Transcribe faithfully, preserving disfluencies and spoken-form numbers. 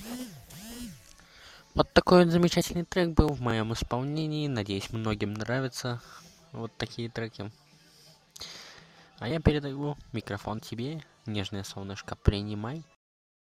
Вот такой вот замечательный трек был в моем исполнении. Надеюсь, многим нравятся вот такие треки. А я передаю микрофон тебе, нежное солнышко, принимай.